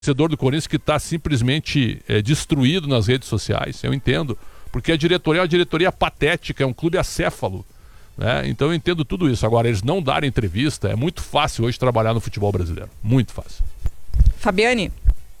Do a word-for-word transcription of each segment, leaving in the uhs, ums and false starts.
torcedor do Corinthians que está simplesmente é, destruído nas redes sociais, eu entendo, porque a diretoria é uma diretoria patética, é um clube acéfalo, né? Então eu entendo tudo isso. Agora, eles não darem entrevista, é muito fácil hoje trabalhar no futebol brasileiro, muito fácil. Fabiane.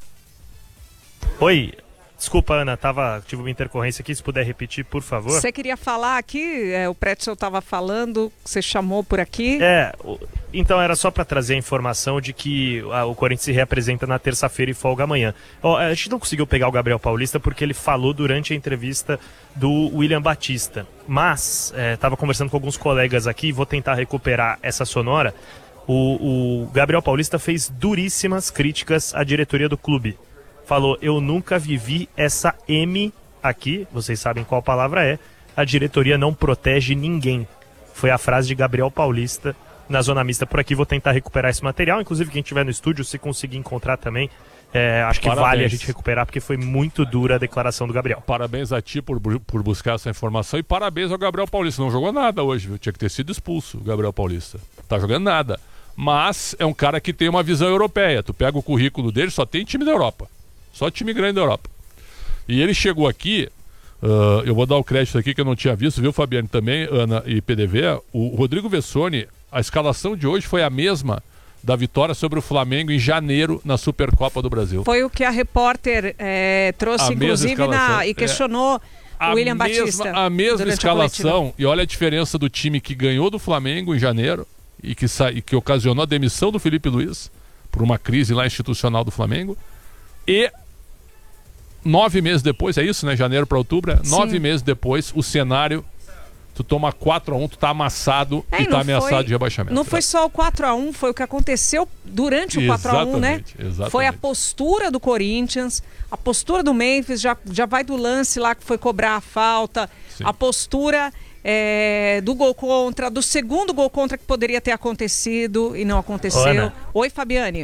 Oi, desculpa, Ana, tava, tive uma intercorrência aqui, se puder repetir, por favor. Você queria falar aqui, é, o Pretzel estava falando, você chamou por aqui. É, então era só para trazer a informação de que a, o Corinthians se reapresenta na terça-feira e folga amanhã. Ó, a gente não conseguiu pegar o Gabriel Paulista porque ele falou durante a entrevista do William Batista, mas estava conversando com alguns colegas aqui, vou tentar recuperar essa sonora. O, o Gabriel Paulista fez duríssimas críticas à diretoria do clube. Falou, eu nunca vivi essa M aqui, vocês sabem qual palavra é, a diretoria não protege ninguém. Foi a frase de Gabriel Paulista na Zona Mista. Por aqui vou tentar recuperar esse material, inclusive quem estiver no estúdio, se conseguir encontrar também, é, acho que Parabéns. Vale a gente recuperar, porque foi muito dura a declaração do Gabriel. Parabéns a ti por, por buscar essa informação e parabéns ao Gabriel Paulista. Não jogou nada hoje, viu? Tinha que ter sido expulso o Gabriel Paulista. Tá jogando nada. Mas é um cara que tem uma visão europeia. Tu pega o currículo dele, só tem time da Europa. Só time grande da Europa. E ele chegou aqui, uh, eu vou dar o crédito aqui que eu não tinha visto, viu, Fabiane, também, Ana e P D V. O Rodrigo Vessone, a escalação de hoje foi a mesma da vitória sobre o Flamengo em janeiro na Supercopa do Brasil. Foi o que a repórter é, trouxe, a inclusive, na, e questionou é, o William mesma, Batista. A mesma escalação, e olha a diferença do time que ganhou do Flamengo em janeiro e que, sa- e que ocasionou a demissão do Felipe Luiz por uma crise lá institucional do Flamengo. E nove meses depois, é isso, né? Janeiro para outubro, é? Nove meses depois, o cenário, tu toma quatro a um, tu tá amassado é, e tá ameaçado foi, de rebaixamento. Não é. Foi só o quatro a um, foi o que aconteceu durante o quatro a um, né? Exatamente. Foi a postura do Corinthians, a postura do Memphis, já, já vai do lance lá que foi cobrar a falta, Sim. a postura é, do gol contra, do segundo gol contra que poderia ter acontecido e não aconteceu. Ana. Oi, Fabiane.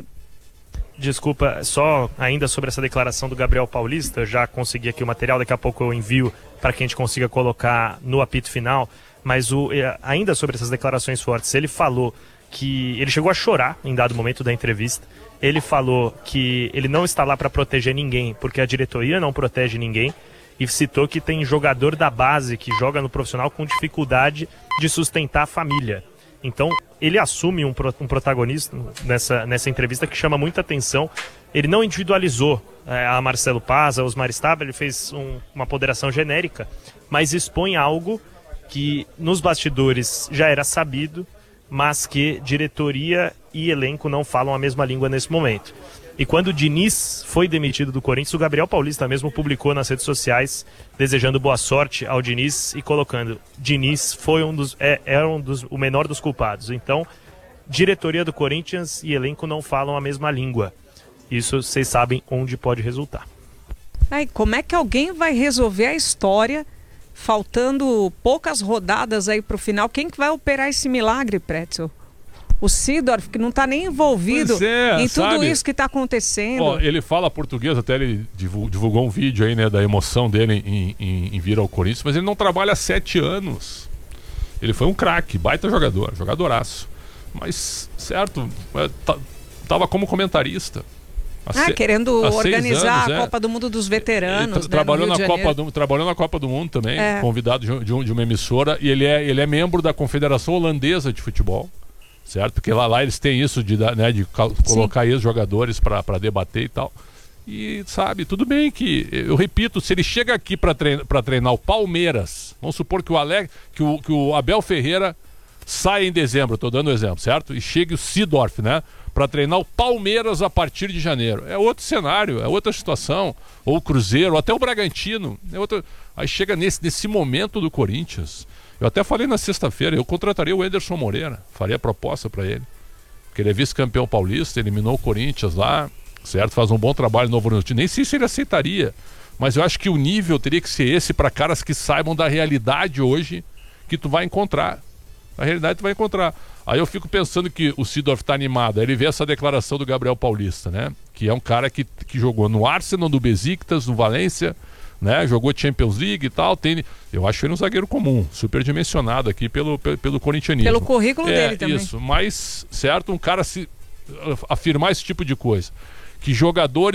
Desculpa, só ainda sobre essa declaração do Gabriel Paulista, eu já consegui aqui o material, daqui a pouco eu envio para que a gente consiga colocar no apito final, mas o, ainda sobre essas declarações fortes, ele falou que ele chegou a chorar em dado momento da entrevista, ele falou que ele não está lá para proteger ninguém, porque a diretoria não protege ninguém, e citou que tem jogador da base que joga no profissional com dificuldade de sustentar a família. Então, ele assume um, pro, um protagonista nessa, nessa entrevista que chama muita atenção. Ele não individualizou é, a Marcelo Paz, a Osmar Staba, ele fez um, uma ponderação genérica, mas expõe algo que nos bastidores já era sabido, mas que diretoria e elenco não falam a mesma língua nesse momento. E quando o Diniz foi demitido do Corinthians, o Gabriel Paulista mesmo publicou nas redes sociais desejando boa sorte ao Diniz e colocando Diniz foi um dos, é, é um dos, o menor dos culpados. Então, diretoria do Corinthians e elenco não falam a mesma língua. Isso vocês sabem onde pode resultar. Aí, como é que alguém vai resolver a história faltando poucas rodadas aí para o final? Quem que vai operar esse milagre, Pretzel? O Seedorf, que não está nem envolvido é, em tudo sabe? Isso que está acontecendo. Ó, ele fala português, até ele divulgou um vídeo aí, né, da emoção dele em, em, em vir ao Corinthians, mas ele não trabalha há sete anos. Ele foi um craque, baita jogador, jogadoraço. Mas, certo, estava como comentarista. Ah, se... querendo organizar anos, a é. Copa do Mundo dos Veteranos. Tra- né, trabalhou, na Copa do, trabalhou na Copa do Mundo também, é. convidado de, um, de uma emissora, e ele é, ele é membro da Confederação Holandesa de Futebol. Certo? Porque lá, lá eles têm isso de, né, de colocar ex-jogadores para debater e tal. E, sabe, tudo bem que, eu repito, se ele chega aqui para treinar, treinar o Palmeiras, vamos supor que o, Ale, que o, que o Abel Ferreira saia em dezembro, estou dando um exemplo, certo? E chegue o Seedorf, né, para treinar o Palmeiras a partir de janeiro. É outro cenário, é outra situação. Ou o Cruzeiro, ou até o Bragantino. É outro... Aí chega nesse, nesse momento do Corinthians... Eu até falei na sexta-feira, eu contrataria o Anderson Moreira, faria proposta para ele. Porque ele é vice-campeão paulista, eliminou o Corinthians lá, certo? Faz um bom trabalho no Novo Horizontino. Nem sei se ele aceitaria, mas eu acho que o nível teria que ser esse para caras que saibam da realidade hoje que tu vai encontrar. A realidade tu vai encontrar. Aí eu fico pensando que o Seedorf tá animado, aí ele vê essa declaração do Gabriel Paulista, né? Que é um cara que, que jogou no Arsenal, no Besiktas, no Valência, né? Jogou Champions League e tal. Tem, eu acho ele um zagueiro comum, superdimensionado aqui pelo, pelo, pelo corintianismo. Pelo currículo é, dele também. Isso, mas, certo, um cara se afirmar esse tipo de coisa. que jogadores